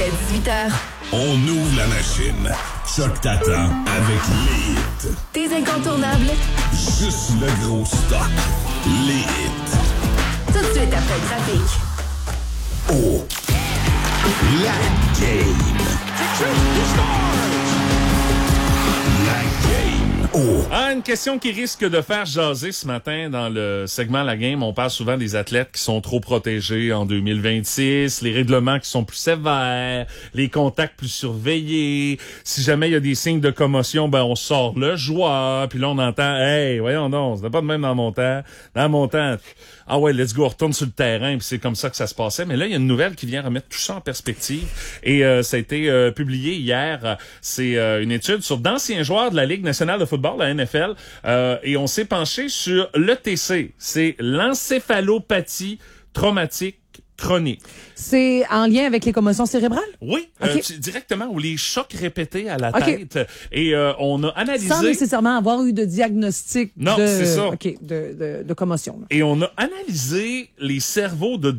Dès 18h, On ouvre la machine. Choc t'attend avec les hits. tes incontournables, Juste le gros stock. Les hits. tout de suite après le trafic. Oh. La game. La game. Oh. Ah, une question qui risque de faire jaser ce matin dans le segment La Game. On parle souvent des athlètes qui sont trop protégés en 2026, les règlements qui sont plus sévères, les contacts plus surveillés. Si jamais il y a des signes de commotion, ben on sort le joueur. Puis là, on entend « Hey, voyons donc, c'était pas de même dans mon temps. Dans mon temps, ah ouais, let's go, on retourne sur le terrain. » Puis c'est comme ça que ça se passait. Mais là, il y a une nouvelle qui vient remettre tout ça en perspective. Et ça a été publié hier. C'est une étude sur d'anciens joueurs de la Ligue nationale de football, la NFL, et on s'est penché sur l'ETC. C'est l'encéphalopathie traumatique chronique. C'est en lien avec les commotions cérébrales? Oui, Okay. directement, ou les chocs répétés à la Okay. tête. Et on a analysé... Sans nécessairement avoir eu de diagnostic Non, c'est ça. de commotion. Là. Et on a analysé les cerveaux de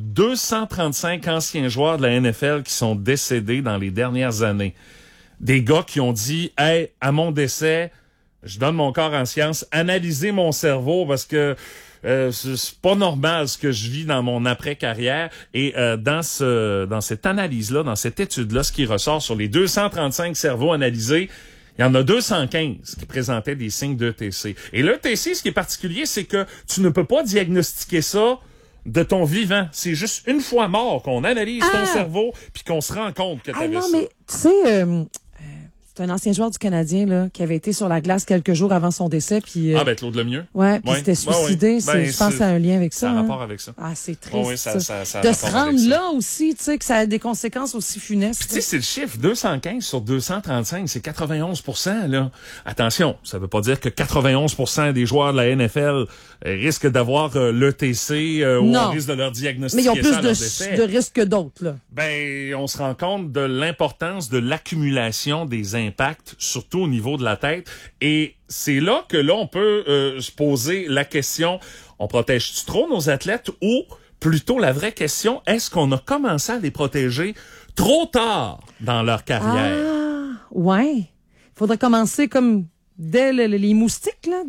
235 anciens joueurs de la NFL qui sont décédés dans les dernières années. Des gars qui ont dit « Hey, à mon décès, je donne mon corps en science, analysez mon cerveau parce que c'est pas normal ce que je vis dans mon après-carrière. » Et dans cette analyse-là, dans cette étude-là, ce qui ressort sur les 235 cerveaux analysés, il y en a 215 qui présentaient des signes d'ETC. Et l'ETC, ce qui est particulier, c'est que tu ne peux pas diagnostiquer ça de ton vivant. C'est juste une fois mort qu'on analyse ton cerveau puis qu'on se rend compte que tu avais non, ça. mais tu sais, c'est un ancien joueur du Canadien là, qui avait été sur la glace quelques jours avant son décès. Puis, Ah, ben Claude Lemieux. ouais, puis c'était suicidé. Ben, Je pense que ça a un lien avec ça. Ça a hein. rapport avec ça. Ah, c'est triste. Oh, oui, ça a de rapport se avec rendre ça. là aussi, tu sais, que ça a des conséquences aussi funestes. Puis tu sais, c'est le chiffre, 215 sur 235, c'est 91%, là. Attention, ça veut pas dire que 91% des joueurs de la NFL risquent d'avoir l'ETC ou Non. on risque de leur diagnostiquer Mais ils ont plus ça à leur décès. de risques que d'autres. Là. Ben, on se rend compte de l'importance de l'accumulation des impacts, surtout au niveau de la tête. Et c'est là que là, on peut se poser la question, on protège-tu trop nos athlètes ou plutôt la vraie question, est-ce qu'on a commencé à les protéger trop tard dans leur carrière? Ah, ouais. Faudrait commencer comme dès les moustiques, là.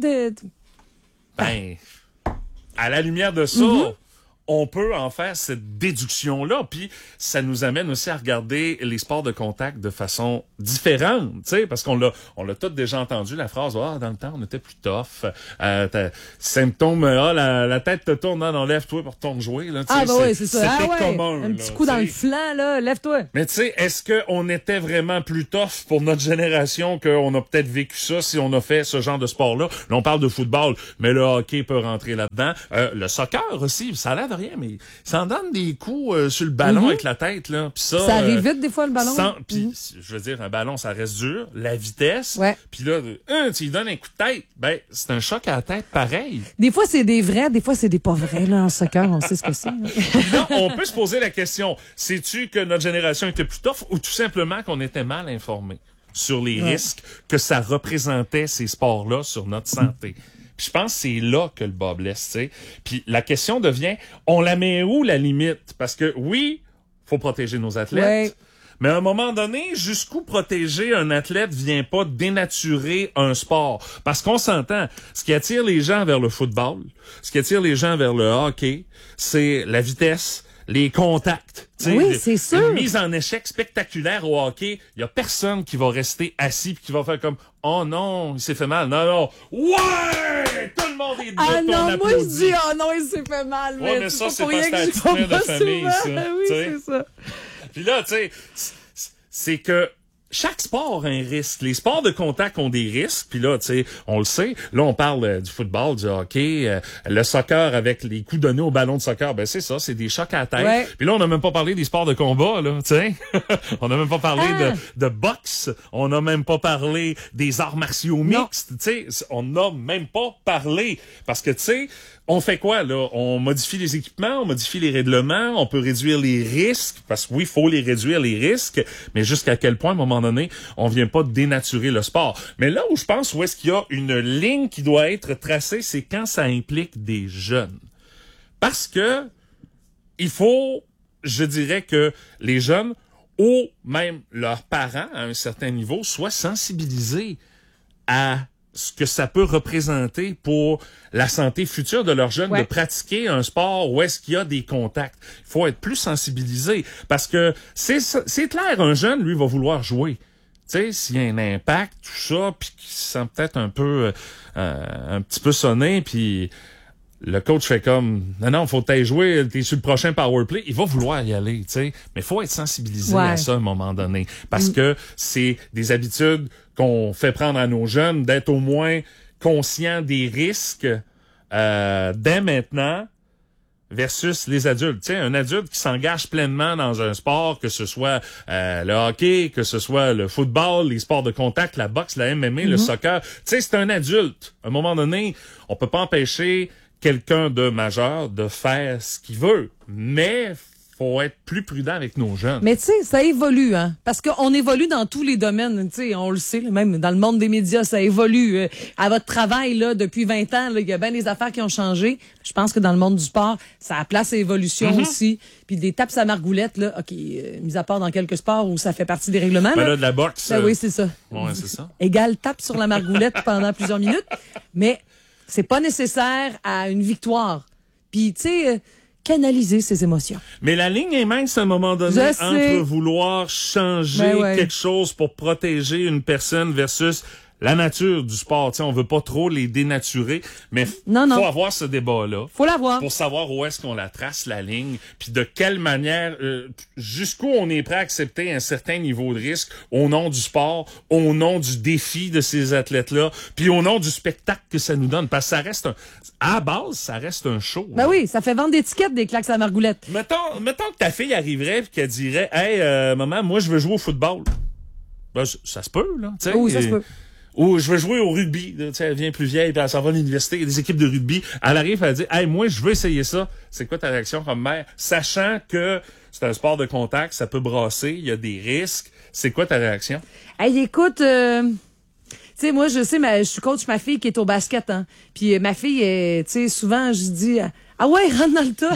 Ben, à la lumière de ça, on peut en faire cette déduction-là, puis ça nous amène aussi à regarder les sports de contact de façon différente, tu sais, parce qu'on l'a tous déjà entendu, la phrase « Ah, dans le temps, on était plus tough. Symptôme, la tête te tourne, non, lève-toi pour retourner jouer. » là, tu sais, bah oui, c'est ça. C'était Ah ouais, commun. un petit là, coup dans tu le sais. flanc, là, lève-toi. Mais tu sais, est-ce qu'on était vraiment plus tough pour notre génération qu'on a peut-être vécu ça si on a fait ce genre de sport-là? Là, on parle de football, mais le hockey peut rentrer là-dedans. Le soccer aussi, ça a l'air de rien, mais ça en donne des coups sur le ballon avec la tête, là. Pis ça arrive vite, des fois, le ballon. Puis, je veux dire, un ballon, ça reste dur. La vitesse. Ouais. Puis là, tu lui donnes un coup de tête. Ben, c'est un choc à la tête pareil. Des fois, c'est des vrais, des fois, c'est des pas vrais, là, en soccer. On sait ce que c'est. Là. Puis là, on peut se poser la question, sais-tu que notre génération était plus tough ou tout simplement qu'on était mal informés sur les risques que ça représentait, ces sports-là, sur notre santé? Puis je pense que c'est là que le bas blesse, tu sais. Puis la question devient, on la met où, la limite? Parce que oui, faut protéger nos athlètes. Ouais. Mais à un moment donné, jusqu'où protéger un athlète vient pas dénaturer un sport? Parce qu'on s'entend, ce qui attire les gens vers le football, ce qui attire les gens vers le hockey, c'est la vitesse, les contacts. Oui, c'est sûr. Une mise en échec spectaculaire au hockey, il y a personne qui va rester assis puis qui va faire comme « Oh non, il s'est fait mal. » Non, non. Ouais! Tout le monde est debout, Ah on non, moi, je applaudit. dis, oh non, il s'est fait mal. Ouais, mais ça, c'est pour parce rien que que c'est j'y un petit vais pas de famille, souvent. ça. Oui, Tu sais. c'est ça. Puis là, tu sais, c'est que chaque sport a un risque. Les sports de contact ont des risques. Puis là, tu sais, on le sait. Là, on parle du football, du hockey, le soccer avec les coups donnés au ballon de soccer. Ben c'est ça, c'est des chocs à la tête. Ouais. Puis là, on n'a même pas parlé des sports de combat, là. Tu sais, on n'a même pas parlé de boxe. On n'a même pas parlé des arts martiaux mixtes. Tu sais, on n'a même pas parlé parce que tu sais. On fait quoi, là? On modifie les équipements, on modifie les règlements, on peut réduire les risques, parce que oui, il faut les réduire, les risques, mais jusqu'à quel point, à un moment donné, on vient pas dénaturer le sport. Mais là où je pense, où est-ce qu'il y a une ligne qui doit être tracée, c'est quand ça implique des jeunes. Parce que il faut, je dirais que les jeunes ou même leurs parents, à un certain niveau, soient sensibilisés à ce que ça peut représenter pour la santé future de leurs jeunes, de pratiquer un sport où est-ce qu'il y a des contacts. Il faut être plus sensibilisé parce que c'est clair, un jeune, lui, va vouloir jouer. Tu sais, s'il y a un impact, tout ça, puis qu'il se sent peut-être un petit peu sonné, puis le coach fait comme, non, faut t'aller jouer, t'es sur le prochain power play, il va vouloir y aller, tu sais. Mais faut être sensibilisé à ça à un moment donné. Parce que c'est des habitudes qu'on fait prendre à nos jeunes, d'être au moins conscients des risques dès maintenant versus les adultes. Tu sais, un adulte qui s'engage pleinement dans un sport, que ce soit le hockey, que ce soit le football, les sports de contact, la boxe, la MMA, le soccer. Tu sais, c'est un adulte. À un moment donné, on peut pas empêcher quelqu'un de majeur de faire ce qu'il veut, mais faut être plus prudent avec nos jeunes. Mais tu sais, ça évolue, hein, parce qu'on évolue dans tous les domaines, tu sais, on le sait, même dans le monde des médias, ça évolue. À votre travail, là, depuis 20 ans, il y a bien des affaires qui ont changé. Je pense que dans le monde du sport, ça a place à évolution aussi. Puis des tapes à margoulette, là, OK, mis à part dans quelques sports où ça fait partie des règlements. Ben là, de la boxe. Ben oui, c'est ça. Ouais, c'est ça. Égal tape sur la margoulette pendant plusieurs minutes, mais c'est pas nécessaire à une victoire. Puis, tu sais, canaliser ses émotions. Mais la ligne est mince à un moment donné entre vouloir changer quelque chose pour protéger une personne versus la nature du sport. Tu sais, on veut pas trop les dénaturer, mais faut avoir ce débat-là. Faut l'avoir. Pour savoir où est-ce qu'on la trace, la ligne, puis de quelle manière, jusqu'où on est prêt à accepter un certain niveau de risque au nom du sport, au nom du défi de ces athlètes-là, puis au nom du spectacle que ça nous donne. Parce que ça reste à la base, ça reste un show. Ben oui, ça fait vendre des tickets, des claques à la margoulette. Mettons que ta fille arriverait et qu'elle dirait, hey, maman, moi, je veux jouer au football. Ben, ça se peut, là. T'sais, oui, ça se peut. Ou je veux jouer au rugby. Tu sais, elle vient plus vieille, puis elle s'en va à l'université, il y a des équipes de rugby. Elle arrive, elle dit, hey, moi, je veux essayer ça. C'est quoi ta réaction comme mère? Sachant que c'est un sport de contact, ça peut brasser, il y a des risques. C'est quoi ta réaction? Hey, écoute, tu sais, moi, je sais, je suis coach ma fille qui est au basket, hein. Puis ma fille, tu sais, souvent, je dis, ah ouais, rentre dans le tas.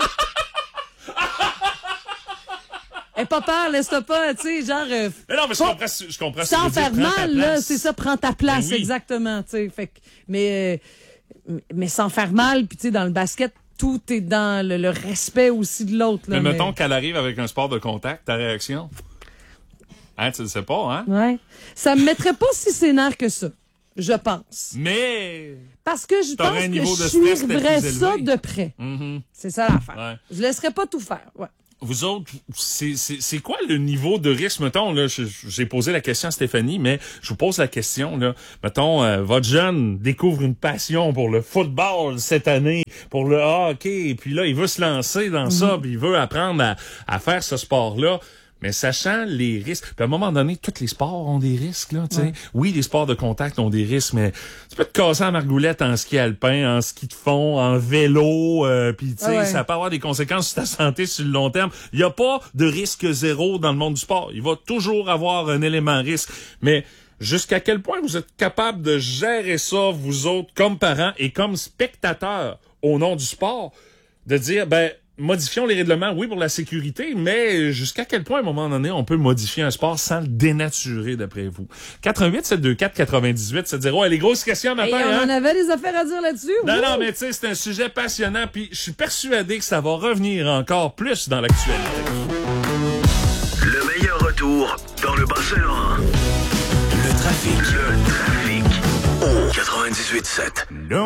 Hey, pas peur, laisse-toi pas, tu sais, genre... mais non, mais je comprends. Sans faire mal, là, c'est ça, prends ta place, exactement, tu sais. Fait que, mais sans faire mal, puis tu sais, dans le basket, tout est dans le respect aussi de l'autre. Là, mais mettons qu'elle arrive avec un sport de contact, ta réaction? Hein, tu le sais pas, hein? Ouais. Ça me mettrait pas si sénère que ça, je pense. Mais... Parce que je pense que je suivrais ça de près. C'est ça l'affaire. Ouais. Je laisserais pas tout faire, ouais. Vous autres, c'est quoi le niveau de risque? Mettons, là, j'ai posé la question à Stéphanie, mais je vous pose la question, là. Mettons, votre jeune découvre une passion pour le football cette année, pour le hockey, puis là, il veut se lancer dans ça, puis il veut apprendre à faire ce sport-là. Mais sachant les risques, puis à un moment donné, tous les sports ont des risques, là, tu sais. Oui, les sports de contact ont des risques, mais tu peux te casser en margoulette en ski alpin, en ski de fond, en vélo, puis tu sais, ça peut avoir des conséquences sur ta santé sur le long terme. Il y a pas de risque zéro dans le monde du sport. Il va toujours avoir un élément risque, mais jusqu'à quel point vous êtes capable de gérer ça, vous autres, comme parents et comme spectateurs, au nom du sport, de dire, ben, modifions les règlements, oui, pour la sécurité, mais jusqu'à quel point, à un moment donné, on peut modifier un sport sans le dénaturer, d'après vous? 88-724-98-70. Hey, les grosses questions matin, hein? On avait des affaires à dire là-dessus. Non, mais tu sais, c'est un sujet passionnant, puis je suis persuadé que ça va revenir encore plus dans l'actualité. Le meilleur retour dans le Bas-Saint-Laurent. Le trafic. Au 98.7.